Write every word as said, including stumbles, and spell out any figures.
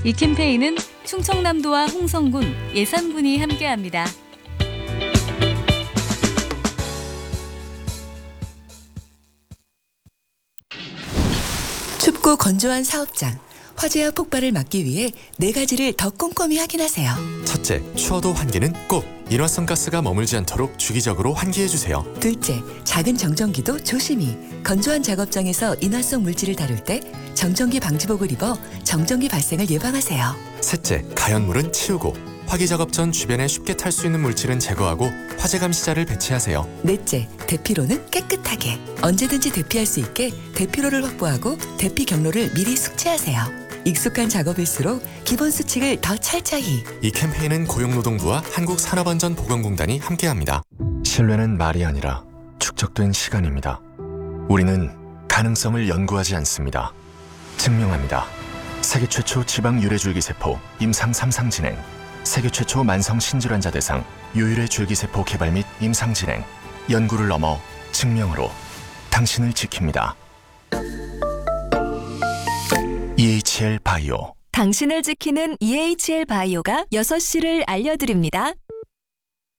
이 캠페인은 충청남도와 홍성군, 예산군이 함께합니다. 춥고 건조한 사업장, 화재와 폭발을 막기 위해 네 가지를 더 꼼꼼히 확인하세요. 첫째, 추워도 환기는 꼭 인화성 가스가 머물지 않도록 주기적으로 환기해주세요. 둘째, 작은 정전기도 조심히. 건조한 작업장에서 인화성 물질을 다룰 때 정전기 방지복을 입어 정전기 발생을 예방하세요. 셋째, 가연물은 치우고 화기 작업 전 주변에 쉽게 탈 수 있는 물질은 제거하고 화재 감시자를 배치하세요. 넷째, 대피로는 깨끗하게. 언제든지 대피할 수 있게 대피로를 확보하고 대피 경로를 미리 숙지하세요. 익숙한 작업일수록 기본 수칙을 더 철저히. 이 캠페인은 고용노동부와 한국산업안전보건공단이 함께합니다. 신뢰는 말이 아니라 축적된 시간입니다. 우리는 가능성을 연구하지 않습니다. 증명합니다. 세계 최초 지방 유래줄기세포 임상 삼 상 진행, 세계 최초 만성 신질환자 대상 유일의 줄기세포 개발 및 임상 진행, 연구를 넘어 증명으로 당신을 지킵니다. 이에이치엘 바이오. 당신을 지키는 이에이치엘 바이오가 여섯 시를 알려드립니다.